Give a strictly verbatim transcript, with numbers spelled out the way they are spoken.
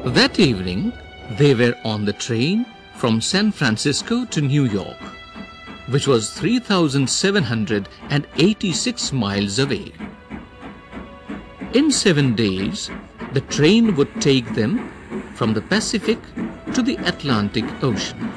That evening, they were on the train from San Francisco to New York, which was three thousand seven hundred eighty-six miles away. In seven days, the train would take them from the Pacific to the Atlantic Ocean.